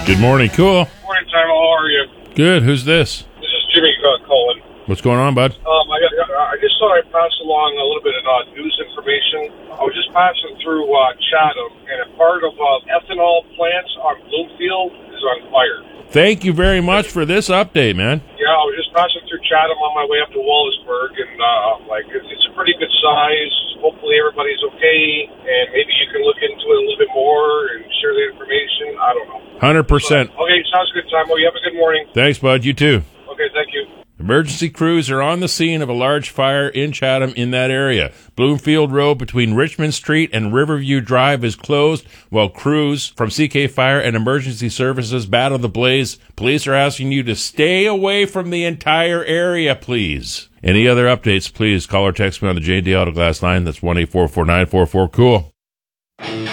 Good morning, cool. Morning, Tom. How are you? Good. Who's this? This is Jimmy calling. What's going on, bud? I just thought I'd pass along a little bit of news information. I was just passing through Chatham, and a part of ethanol plants on Bloomfield is on fire. Thank you very much for this update, man. Yeah, I was just passing through Chatham on my way up to Wallaceburg, and it's a pretty good size. Hopefully everybody's okay, and maybe you can look into it a little bit more and share the information. I don't know. 100%. Okay, sounds good, Tom. Well, you have a good morning. Thanks, bud. You too. Okay, thank you. Emergency crews are on the scene of a large fire in Chatham in that area. Bloomfield Road between Richmond Street and Riverview Drive is closed while crews from CK Fire and Emergency Services battle the blaze. Police are asking you to stay away from the entire area, please. Any other updates, please call or text me on the J&D Auto Glass line. That's 1-844-944-COOL.